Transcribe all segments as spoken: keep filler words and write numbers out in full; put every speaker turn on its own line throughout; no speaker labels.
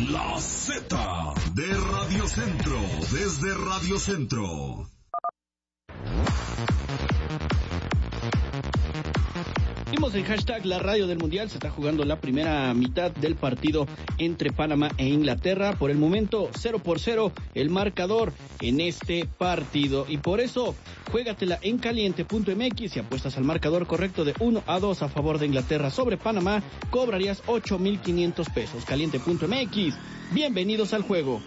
La Z de Radio Centro, desde Radio Centro.
Seguimos en hashtag la radio del mundial. Se está jugando la primera mitad del partido entre Panamá e Inglaterra. Por el momento cero por cero el marcador en este partido, y por eso juégatela en caliente punto m x y apuestas al marcador correcto de uno a dos a favor de Inglaterra sobre Panamá. Cobrarías ocho mil quinientos pesos. caliente punto m x. Bienvenidos al juego.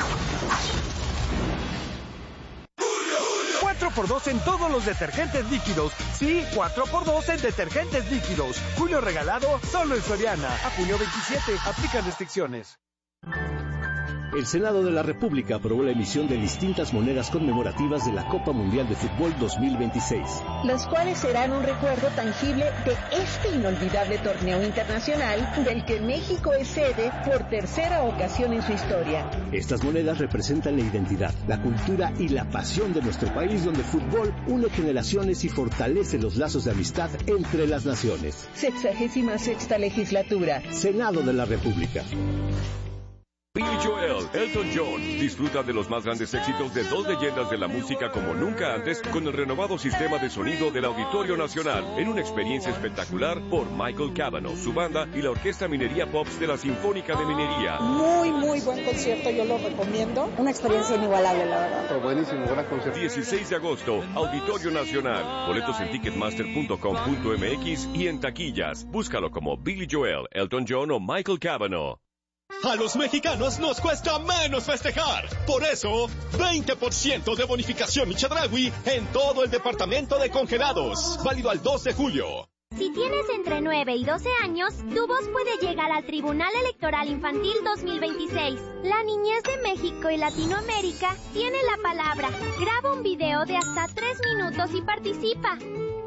cuatro por dos en todos los detergentes líquidos. Sí, cuatro por dos en detergentes líquidos. Julio regalado solo en Soriana. A junio veintisiete. Aplican restricciones.
El Senado de la República aprobó la emisión de distintas monedas conmemorativas de la Copa Mundial de Fútbol dos mil veintiséis.
Las cuales serán un recuerdo tangible de este inolvidable torneo internacional del que México es sede por tercera ocasión en su historia.
Estas monedas representan la identidad, la cultura y la pasión de nuestro país, donde el fútbol une generaciones y fortalece los lazos de amistad entre las naciones.
Sexagésima sexta legislatura.
Senado de la República.
Billy Joel, Elton John, disfruta de los más grandes éxitos de dos leyendas de la música como nunca antes con el renovado sistema de sonido del Auditorio Nacional, en una experiencia espectacular por Michael Cavanaugh, su banda y la Orquesta Minería Pops de la Sinfónica de Minería.
Muy, muy buen concierto, yo lo recomiendo. Una experiencia inigualable, la verdad.
Oh, buenísimo, gran concierto.
dieciséis de agosto, Auditorio Nacional. Boletos en ticketmaster punto com punto m x y en taquillas. Búscalo como Billy Joel, Elton John o Michael Cavanaugh.
A los mexicanos nos cuesta menos festejar. Por eso, veinte por ciento de bonificación y Chedraui en todo el departamento de congelados. Válido al dos de julio.
Si tienes entre nueve y doce años, tu voz puede llegar al Tribunal Electoral Infantil dos mil veintiséis. La niñez de México y Latinoamérica tiene la palabra. Graba un video de hasta tres minutos y participa.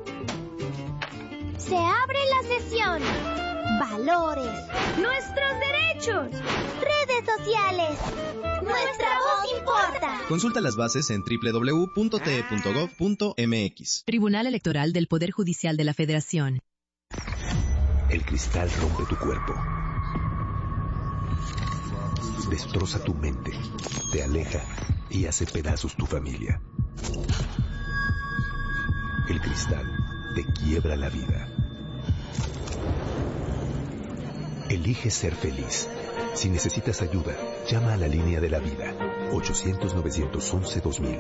Se abre la sesión. Valores. Nuestros derechos. Redes sociales. Nuestra voz importa.
Consulta las bases en doble u doble u doble u punto t e punto gov punto m x.
Tribunal Electoral del Poder Judicial de la Federación.
El cristal rompe tu cuerpo. Destroza tu mente. Te aleja y hace pedazos tu familia. El cristal te quiebra la vida. Elige ser feliz. Si necesitas ayuda, llama a la línea de la vida. ochocientos, novecientos once, dos mil.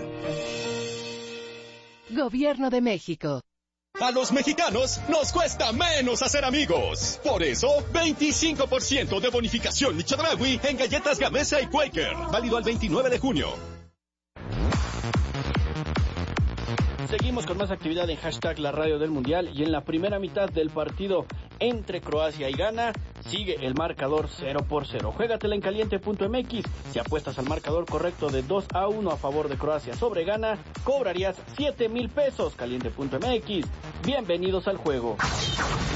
Gobierno de México.
A los mexicanos nos cuesta menos hacer amigos. Por eso, veinticinco por ciento de bonificación y Chedraui en galletas Gamesa y Quaker. Válido al veintinueve de junio.
Seguimos con más actividad en hashtag la radio del mundial, y en la primera mitad del partido entre Croacia y Ghana sigue el marcador cero por cero. Juégatela en caliente punto m x. Si apuestas al marcador correcto de dos a uno a favor de Croacia sobre Ghana, cobrarías siete mil pesos. caliente punto m x. Bienvenidos al juego.